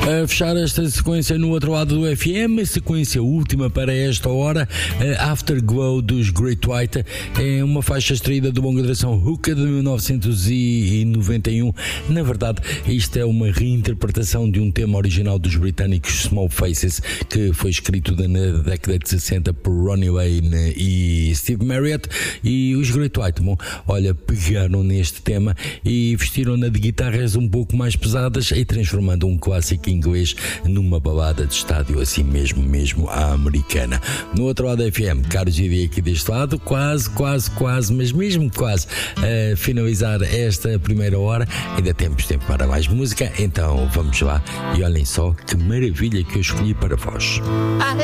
A fechar esta sequência no outro lado do FM, sequência última para esta hora, Afterglow dos Great White, é uma faixa extraída do longa duração Hookah de 1991. Na verdade, isto é uma reinterpretação de um tema original dos britânicos Small Faces, que foi escrito na década de 60 por Ronnie Wayne e Steve Marriott, e os Great White, bom, olha, pegaram neste tema e vestiram-na de guitarras um pouco mais pesadas e transformando um clássico inglês numa balada de estádio, assim mesmo à americana. No outro lado da FM, Carlos Gidi aqui deste lado, quase, mas mesmo quase a finalizar esta primeira hora. Ainda temos tempo para mais música, então vamos lá e olhem só que maravilha que eu escolhi para vós.